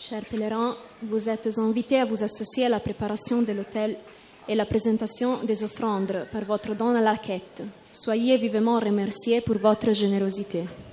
Chers pèlerins, vous êtes invités à vous associer à la préparation de l'autel et la présentation des offrandes par votre don à la quête. Soyez vivement remerciés pour votre générosité.